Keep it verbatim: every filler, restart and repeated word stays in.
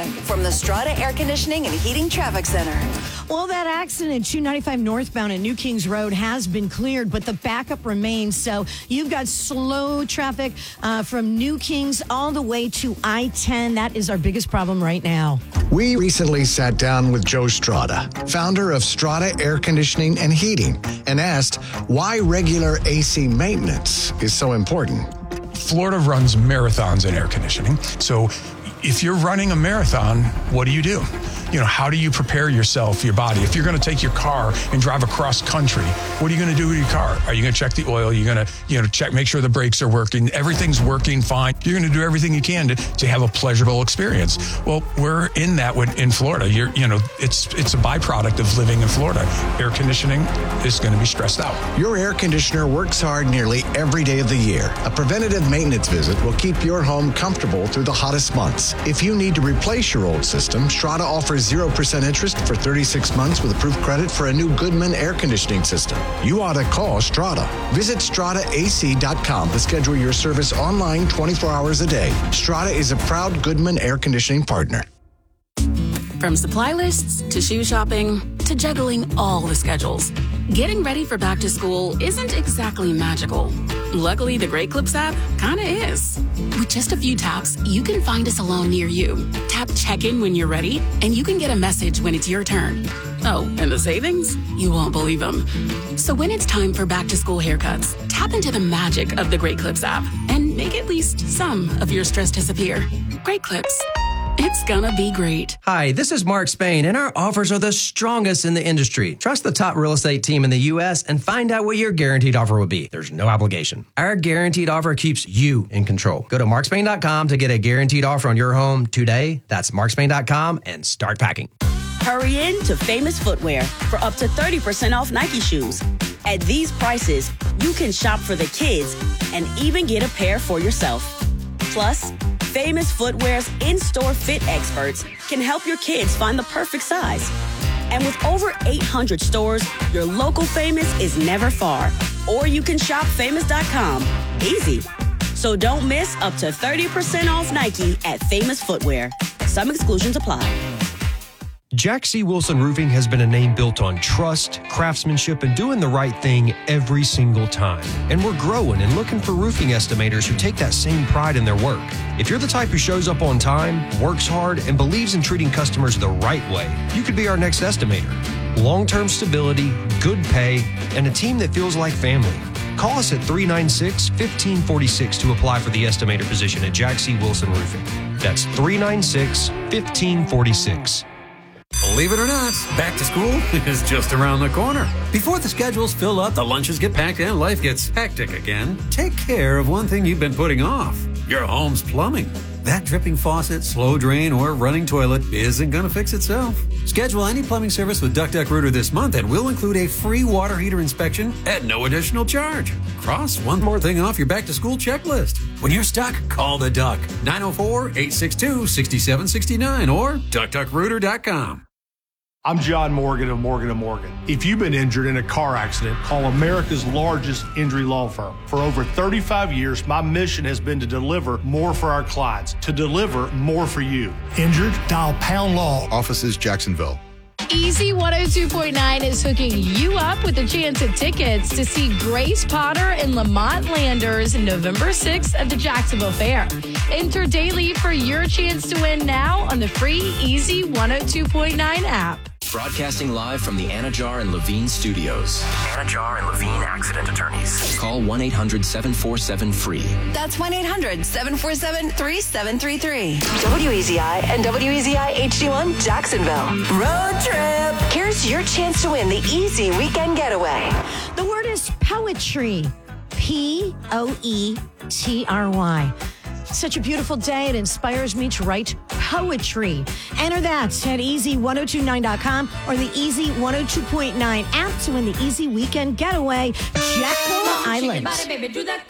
traffic from the Strata Air Conditioning and Heating Traffic Center. Well, that accident at two ninety-five northbound at New Kings Road has been cleared, but the backup remains. So you've got slow traffic uh, from New Kings all the way to I ten. That is our biggest problem right now. We recently sat down with Joe Strata, founder of Strata Air Conditioning and Heating, and asked why regular A C maintenance is so important. Florida runs marathons in air conditioning. So if you're running a marathon, what do you do? You know, how do you prepare yourself, your body? If you're going to take your car and drive across country, what are you going to do with your car? Are you going to check the oil? You're going to, you know, check, make sure the brakes are working. Everything's working fine. You're going to do everything you can to, to have a pleasurable experience. Well, we're in that with, in Florida. You're, you know, it's it's a byproduct of living in Florida. Air conditioning is going to be stressed out. Your air conditioner works hard nearly every day of the year. A preventative maintenance visit will keep your home comfortable through the hottest months. If you need to replace your old system, Strata offers zero percent interest for thirty-six months with approved credit for a new Goodman air conditioning system. You ought to call Strata. Visit strata a c dot com to schedule your service online twenty-four hours a day. Strata is a proud Goodman air conditioning partner. From supply lists to shoe shopping to juggling all the schedules, getting ready for back to school isn't exactly magical. Luckily, the Great Clips app kinda is. With just a few taps, you can find a salon near you. Tap check-in when you're ready, and you can get a message when it's your turn. Oh, and the savings? You won't believe them. So when it's time for back to school haircuts, tap into the magic of the Great Clips app and make at least some of your stress disappear. Great Clips. It's gonna be great. Hi, this is Mark Spain, and our offers are the strongest in the industry. Trust the top real estate team in the U S and find out what your guaranteed offer will be. There's no obligation. Our guaranteed offer keeps you in control. Go to mark spain dot com to get a guaranteed offer on your home today. That's mark spain dot com and start packing. Hurry in to Famous Footwear for up to thirty percent off Nike shoes. At these prices, you can shop for the kids and even get a pair for yourself. Plus, Famous Footwear's in-store fit experts can help your kids find the perfect size. And with over eight hundred stores, your local Famous is never far. Or you can shop famous dot com. Easy. So don't miss up to thirty percent off Nike at Famous Footwear. Some exclusions apply. Jack C. Wilson Roofing has been a name built on trust, craftsmanship, and doing the right thing every single time. And we're growing and looking for roofing estimators who take that same pride in their work. If you're the type who shows up on time, works hard, and believes in treating customers the right way, you could be our next estimator. Long-term stability, good pay, and a team that feels like family. Call us at three nine six, one five four six to apply for the estimator position at Jack C. Wilson Roofing. That's three nine six, one five four six. Believe it or not, back to school is just around the corner. Before the schedules fill up, the lunches get packed, and life gets hectic again, take care of one thing you've been putting off: your home's plumbing. That dripping faucet, slow drain, or running toilet isn't going to fix itself. Schedule any plumbing service with Duck Duck Rooter this month, and we'll include a free water heater inspection at no additional charge. Cross one more thing off your back-to-school checklist. When you're stuck, call the Duck. nine oh four, eight six two, six seven six nine or duck duck rooter dot com. I'm John Morgan of Morgan and Morgan. If you've been injured in a car accident, call America's largest injury law firm. For over thirty-five years, my mission has been to deliver more for our clients, to deliver more for you. Injured? Dial Pound Law. Offices Jacksonville. Easy one oh two point nine is hooking you up with a chance at tickets to see Grace Potter and Lamont Landers November sixth at the Jacksonville Fair. Enter daily for your chance to win now on the free Easy one oh two point nine app. Broadcasting live from the Anajar and Levine studios. Anajar and Levine Accident Attorneys. Call one eight hundred, seven four seven, F R E E. That's one eight hundred, seven four seven, three seven three three. W E Z I and W E Z I H D one Jacksonville. Road trip. Here's your chance to win the easy weekend getaway. The word is poetry. P O E T R Y. Such a beautiful day. It inspires me to write poetry. Enter that at easy one oh two nine dot com or the Easy one oh two point nine app to win the easy weekend getaway, Jekyll Island.